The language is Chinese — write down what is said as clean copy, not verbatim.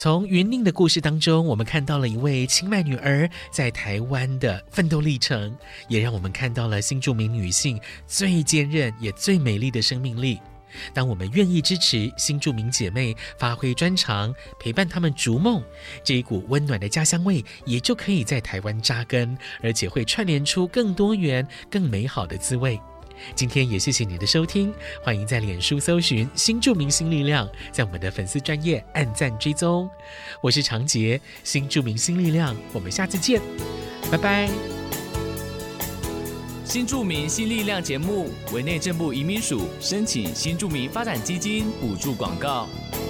从云宁的故事当中，我们看到了一位清迈女儿在台湾的奋斗历程，也让我们看到了新住民女性最坚韧也最美丽的生命力。当我们愿意支持新住民姐妹发挥专长，陪伴她们逐梦，这一股温暖的家乡味也就可以在台湾扎根，而且会串联出更多元更美好的滋味。今天也谢谢你的收听，欢迎在脸书搜寻新住民新力量，在我们的粉丝专页按赞追踪。我是长杰，新住民新力量，我们下次见，拜拜。 新住民新力量节目为内政部移民署申请新住民发展基金补助广告。